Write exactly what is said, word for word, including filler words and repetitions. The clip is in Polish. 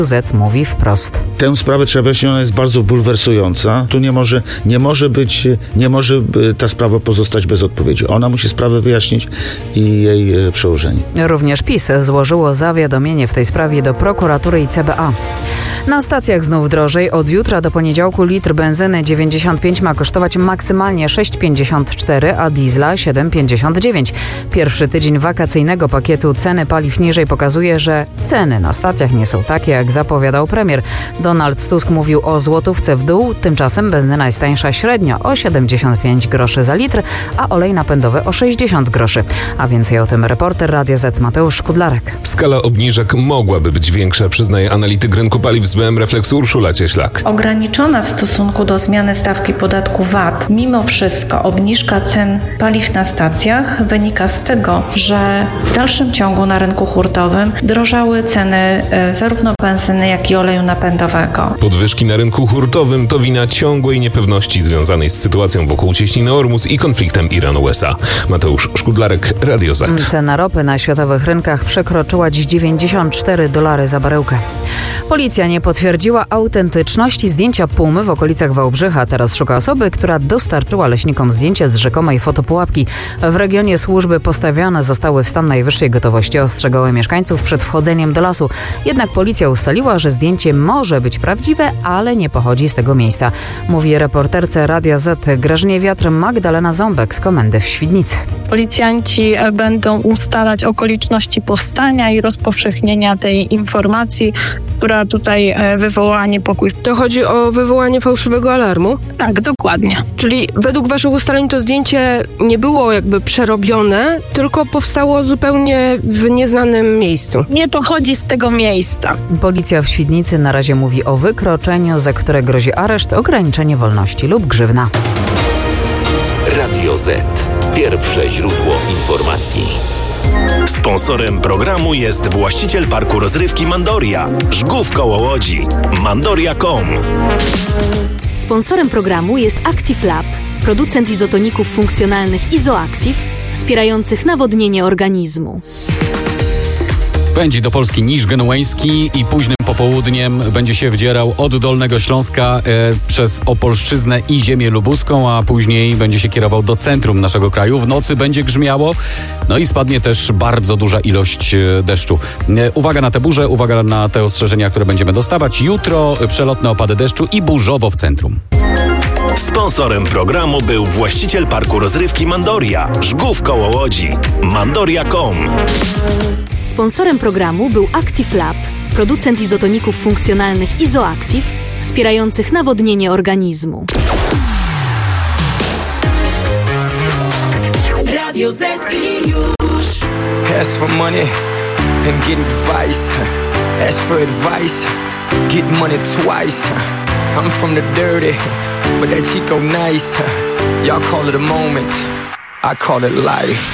Z mówi wprost. Tę sprawę trzeba wyjaśnić, ona jest bardzo bulwersująca. Tu nie może, nie może być, nie może ta sprawa pozostać bez odpowiedzi. Ona musi sprawę wyjaśnić i jej przełożenie. Również PiS złożyło zawiadomienie w tej sprawie do prokuratury i C B A. Na stacjach znów drożej. Od jutra do poniedziałku litr benzyny dziewięćdziesiąt pięć ma kosztować maksymalnie sześć pięćdziesiąt cztery, a diesla siedem pięćdziesiąt dziewięć. Pierwszy tydzień wakacyjnego pakietu ceny paliw niżej pokazuje, że ceny na stacjach nie są takie, jak zapowiadał premier. Donald Tusk mówił o złotówce w dół, tymczasem benzyna jest tańsza średnio o siedemdziesiąt pięć groszy za litr, a olej napędowy o sześćdziesiąt groszy. A więcej o tym reporter Radia Z Mateusz Kudlarek. Skala obniżek mogłaby być większa, przyznaje analityk rynku paliw z B M Refleksu Urszula Cieślak. Ograniczona w stosunku do zmiany stawki podatku V A T, mimo wszystko obniżka cen paliw na stacjach wynika z tego, że w dalszym ciągu na rynku hurtowym drożały ceny e, zarówno benzyny, jak i oleju napędowego. Podwyżki na rynku hurtowym to wina ciągłej niepewności związanej z sytuacją wokół cieśniny Ormus i konfliktem Iran-U S A. Mateusz Szkudlarek, Radio Z. Cena ropy na światowych rynkach przekroczyła dziś dziewięćdziesiąt cztery dolary za baryłkę. Policja nie potwierdziła autentyczności zdjęcia pumy w okolicach Wałbrzycha. Teraz szuka osoby, która dostarczyła leśnikom zdjęcie z rzekomej fotopułapki. W regionie służby postawione zostały w stan najwyższej gotowości. Ostrzegały mieszkańców przed wchodzeniem do lasu. Jednak policja ustaliła, że zdjęcie może być prawdziwe, ale nie pochodzi z tego miejsca. Mówi reporterce Radia Z Grażynie Wiatr Magdalena Ząbek z komendy w Świdnicy. Policjanci będą ustalać okoliczności powstania i rozpowszechnienia tej informacji, która tutaj wywołała niepokój. To chodzi o wywołanie fałszywego alarmu? Tak, dokładnie. Czyli według waszych ustaleń to zdjęcie nie było jakby przerobione, tylko powstało zupełnie w nieznanym miejscu. Nie pochodzi z tego miejsca. Policja w Świdnicy na razie mówi o wykroczeniu, za które grozi areszt, ograniczenie wolności lub grzywna. Radio Z. Pierwsze źródło informacji. Sponsorem programu jest właściciel parku rozrywki Mandoria, Żgów koło Łodzi. Mandoria kropka com. Sponsorem programu jest Active Lab, producent izotoników funkcjonalnych Izoactive, wspierających nawodnienie organizmu. Pędzi do Polski niż genueński i późnym popołudniem będzie się wdzierał od Dolnego Śląska e, przez Opolszczyznę i ziemię lubuską, a później będzie się kierował do centrum naszego kraju. W nocy będzie grzmiało, no i spadnie też bardzo duża ilość e, deszczu. E, uwaga na te burze, uwaga na te ostrzeżenia, które będziemy dostawać. Jutro przelotne opady deszczu i burzowo w centrum. Sponsorem programu był właściciel parku rozrywki Mandoria, Żgów koło Łodzi. Mandoria kropka com. Sponsorem programu był Active Lab, producent izotoników funkcjonalnych Izoactive, wspierających nawodnienie organizmu. Radio Z i już. Ask for money and get advice. Ask for advice, get money twice. I'm from the dirty, but that Chico nice. Y'all call it a moment, I call it life.